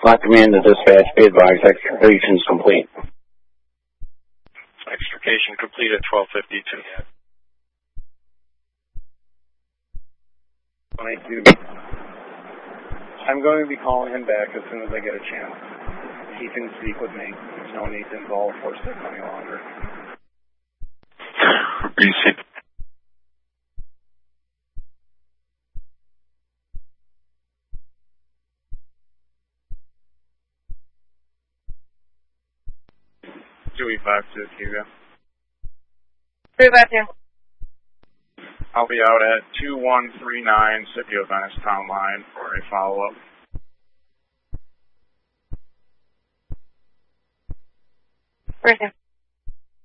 Flight command to dispatch, be advised, extrication is complete. Extrication complete at 12:52. 22. I'm going to be calling him back as soon as I get a chance. He can speak with me. There's no need to involve Force 6 any longer. Receive. Dewey 5-2, Hugo. 352. I'll be out at 2139 Scipio Venice Town Line for a follow-up. Right here.